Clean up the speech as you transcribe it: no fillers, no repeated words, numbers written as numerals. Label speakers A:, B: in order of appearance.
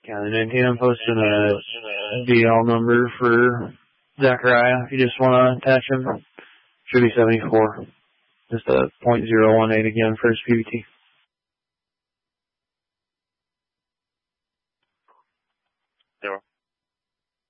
A: County 19, I'm posting a DL number for Zachariah. If you just want to attach him, should be 74. Just a .018 again for his PBT.